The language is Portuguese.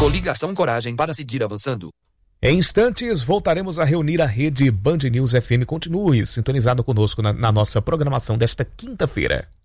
Coligação Coragem para seguir avançando. Em instantes, voltaremos a reunir a rede Band News FM. Continue sintonizado conosco na nossa programação desta quinta-feira.